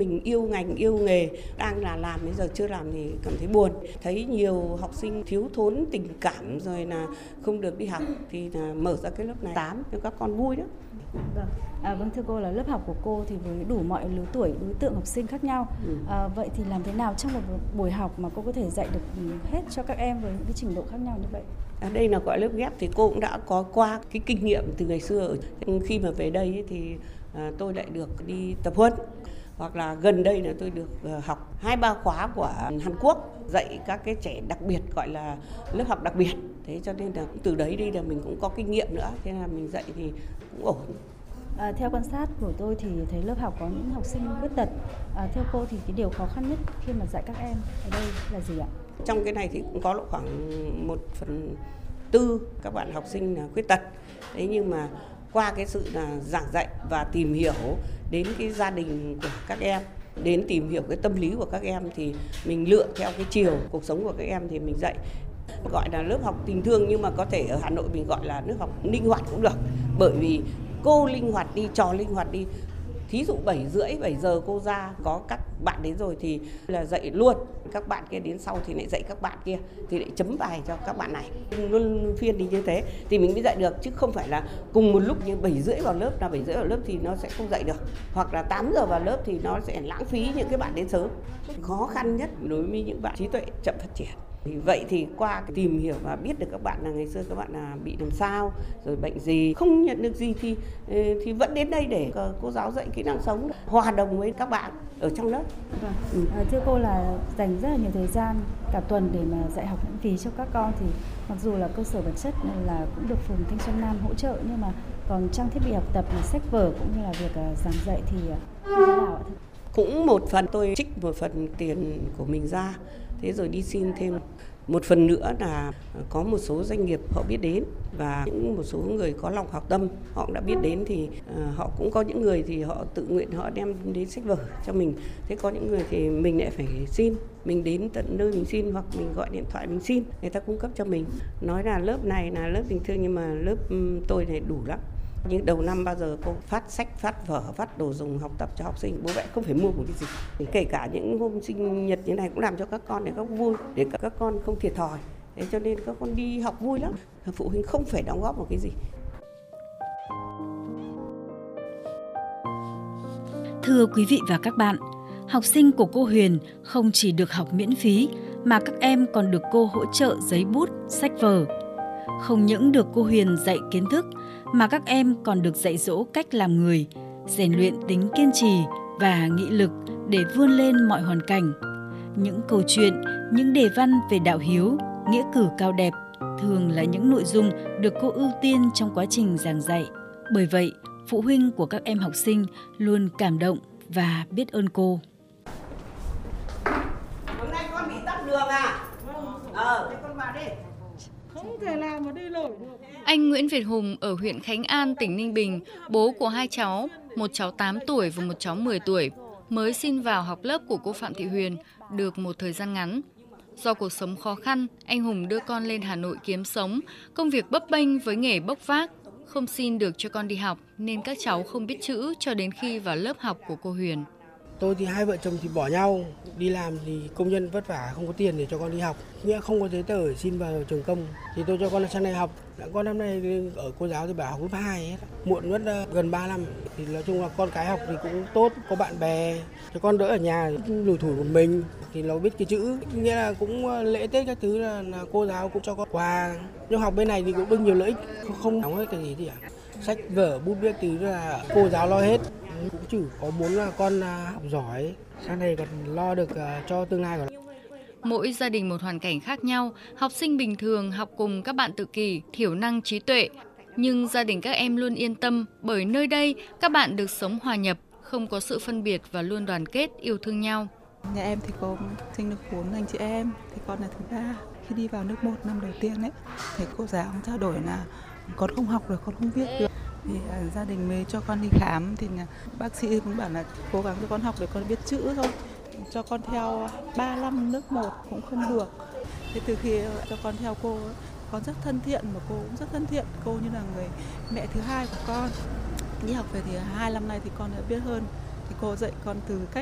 mình yêu ngành, yêu nghề, đang là làm bây giờ chưa làm thì cảm thấy buồn. Thấy nhiều học sinh thiếu thốn tình cảm rồi là không được đi học thì là mở ra cái lớp này 8 cho các con vui đó. Vâng, thưa cô là lớp học của cô thì với đủ mọi lứa tuổi, đối tượng học sinh khác nhau. Vậy thì làm thế nào trong một buổi học mà cô có thể dạy được hết cho các em với những cái trình độ khác nhau như vậy? Đây là gọi lớp ghép thì cô cũng đã có qua cái kinh nghiệm từ ngày xưa. Khi mà về đây ấy, thì tôi lại được đi tập huấn, hoặc là gần đây là tôi được học 2-3 khóa của Hàn Quốc dạy các cái trẻ đặc biệt, gọi là lớp học đặc biệt. Thế cho nên là từ đấy đi là mình cũng có kinh nghiệm nữa, thế là mình dạy thì cũng ổn. Theo quan sát của tôi thì thấy lớp học có những học sinh khuyết tật. Theo cô thì cái điều khó khăn nhất khi mà dạy các em ở đây là gì ạ? Trong cái này thì cũng có khoảng 1/4 các bạn học sinh là khuyết tật. Thế nhưng mà qua cái sự là giảng dạy và tìm hiểu đến cái gia đình của các em, đến tìm hiểu cái tâm lý của các em thì mình lựa theo cái chiều cuộc sống của các em thì mình dạy. Gọi là lớp học tình thương nhưng mà có thể ở Hà Nội mình gọi là lớp học linh hoạt cũng được. Bởi vì cô linh hoạt đi, trò linh hoạt đi. Thí dụ 7:30, 7 giờ cô ra có các bạn đến rồi thì là dạy luôn. Các bạn kia đến sau thì lại dạy các bạn kia, thì lại chấm bài cho các bạn này. Luôn phiên đi như thế thì mình mới dạy được, chứ không phải là cùng một lúc như 7:30 vào lớp, là 7:30 vào lớp thì nó sẽ không dạy được. Hoặc là 8 giờ vào lớp thì nó sẽ lãng phí những cái bạn đến sớm. Khó khăn nhất đối với những bạn trí tuệ chậm phát triển. Vậy thì qua tìm hiểu và biết được các bạn là ngày xưa các bạn là bị làm sao, rồi bệnh gì, không nhận được gì thì vẫn đến đây để cô giáo dạy kỹ năng sống, hòa đồng với các bạn ở trong lớp. Thưa cô là dành rất là nhiều thời gian cả tuần để mà dạy học miễn phí cho các con, thì mặc dù là cơ sở vật chất là cũng được phường Thanh Xuân Nam hỗ trợ, nhưng mà còn trang thiết bị học tập, sách vở cũng như là việc giảng dạy thì như thế nào ạ? Cũng một phần tôi trích một phần tiền của mình ra, thế rồi đi xin thêm. Một phần nữa là có một số doanh nghiệp họ biết đến và một số người có lòng hảo tâm họ cũng đã biết đến, thì họ cũng có những người thì họ tự nguyện họ đem đến sách vở cho mình. Thế có những người thì mình lại phải xin, mình đến tận nơi mình xin, hoặc mình gọi điện thoại mình xin, người ta cung cấp cho mình. Nói là lớp này là lớp tình thương nhưng mà lớp tôi này đủ lắm. Nhưng đầu năm bao giờ cô phát sách, phát vở, phát đồ dùng học tập cho học sinh, bố mẹ không phải mua một cái gì. Kể cả những hôm sinh nhật như này cũng làm cho các con để các vui, để các con không thiệt thòi. Thế cho nên các con đi học vui lắm. Phụ huynh không phải đóng góp một cái gì. Thưa quý vị và các bạn, học sinh của cô Huyền không chỉ được học miễn phí mà các em còn được cô hỗ trợ giấy bút, sách vở. Không những được cô Huyền dạy kiến thức mà các em còn được dạy dỗ cách làm người, rèn luyện tính kiên trì và nghị lực để vươn lên mọi hoàn cảnh. Những câu chuyện, những đề văn về đạo hiếu, nghĩa cử cao đẹp thường là những nội dung được cô ưu tiên trong quá trình giảng dạy. Bởi vậy, phụ huynh của các em học sinh luôn cảm động và biết ơn cô. Hôm nay con bị tắc đường à? Thế con vào đi. Không thể làm mà đi nổi được. Anh Nguyễn Việt Hùng ở huyện Khánh An, tỉnh Ninh Bình, bố của 2 cháu, một cháu 8 tuổi và một cháu 10 tuổi, mới xin vào học lớp của cô Phạm Thị Huyền được một thời gian ngắn. Do cuộc sống khó khăn, anh Hùng đưa con lên Hà Nội kiếm sống, công việc bấp bênh với nghề bốc vác, không xin được cho con đi học nên các cháu không biết chữ cho đến khi vào lớp học của cô Huyền. Tôi thì hai vợ chồng thì bỏ nhau, đi làm thì công nhân vất vả không có tiền để cho con đi học. Nghĩa không có giấy tờ để xin vào trường công thì tôi cho con sang đây học. Con năm nay ở cô giáo thì bảo học lớp 2 hết. Muộn mất gần 3 năm. Thì nói chung là con cái học thì cũng tốt, có bạn bè. Cho con đỡ ở nhà lủi thủi một mình thì nó biết cái chữ. Nghĩa là cũng lễ Tết các thứ là cô giáo cũng cho con quà. Nhưng học bên này thì cũng được nhiều lợi ích, không đóng hết cái gì thì sách vở bút viết thứ là cô giáo lo hết. Cũng chỉ có muốn là con học giỏi, sau này còn lo được cho tương lai của nó. Mỗi gia đình một hoàn cảnh khác nhau, học sinh bình thường học cùng các bạn tự kỷ, thiểu năng trí tuệ. Nhưng gia đình các em luôn yên tâm bởi nơi đây các bạn được sống hòa nhập, không có sự phân biệt và luôn đoàn kết, yêu thương nhau. Nhà em thì có sinh được 4 anh chị em, thì con là thứ 3. Khi đi vào lớp 1 năm đầu tiên ấy, thầy cô giáo trao đổi là con không học được, con không viết được. Thì gia đình mới cho con đi khám thì bác sĩ cũng bảo là cố gắng cho con học để con biết chữ thôi. Cho con theo 3 năm lớp 1 cũng không được. Thế từ khi cho con theo cô, con rất thân thiện và cô cũng rất thân thiện. Cô như là người mẹ thứ 2 của con. Đi học về thì 2 năm nay thì con đã biết hơn. Thì cô dạy con từ cách